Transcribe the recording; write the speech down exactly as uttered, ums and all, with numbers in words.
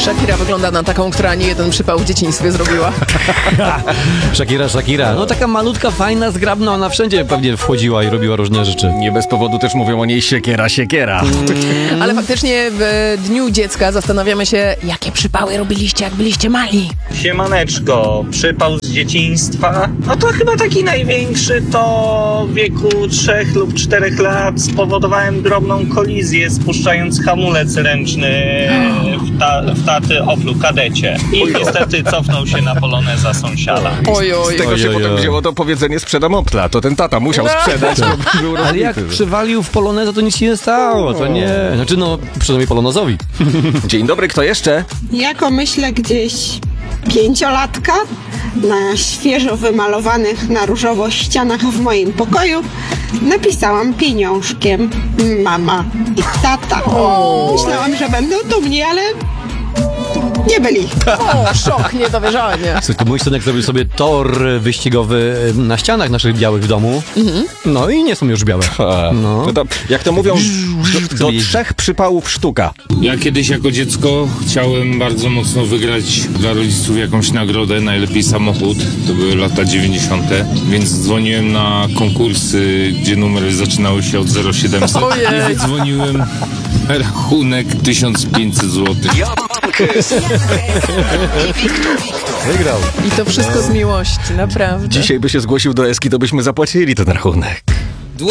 Shakira wygląda na taką, która nie jeden przypał w dzieciństwie zrobiła. Shakira, Shakira. No taka malutka, fajna, zgrabna, ona wszędzie pewnie wchodziła i robiła różne rzeczy. Nie bez powodu też mówią o niej siekiera, siekiera. Ale faktycznie w Dniu Dziecka zastanawiamy się, jakie przypały robiliście, jak byliście mali. Siemaneczko, przypał z dzieciństwa. No to chyba taki największy to w wieku trzech lub czterech lat spowodowałem drobną kolizję, spuszczając hamulec ręczny w, ta, w taty Oplu Kadecie. I niestety cofnął się na poloneza sąsiada. Oj, oj. Z tego się Oj, oj, potem oj. wzięło to powiedzenie sprzedam Opla. To ten tata musiał sprzedać, bo był Ale jak rozbity. przywalił w poloneza, to nic się nie stało, to nie. Znaczy no, przynajmniej polonezowi. Dzień dobry, kto jeszcze? Jako myślę gdzieś pięciolatka na świeżo wymalowanych na różowo ścianach w moim pokoju napisałam pieniążkiem mama i tata. Myślałam, że będą dumni, ale nie byli. O, szok, niedowierzanie. Słuchaj, to mój synek zrobił sobie tor wyścigowy na ścianach naszych białych w domu. No i nie są już białe. No. To, to, jak to mówią, do, do jeździ. trzech przypałów sztuka. Ja kiedyś jako dziecko chciałem bardzo mocno wygrać dla rodziców jakąś nagrodę, najlepiej samochód, to były lata dziewięćdziesiąte, więc dzwoniłem na konkursy, gdzie numery zaczynały się od zero siedemset Ojej. i wydzwoniłem rachunek tysiąc pięćset złotych. Wygrał. I to wszystko z miłości, naprawdę. Dzisiaj by się zgłosił do Eski, to byśmy zapłacili ten rachunek.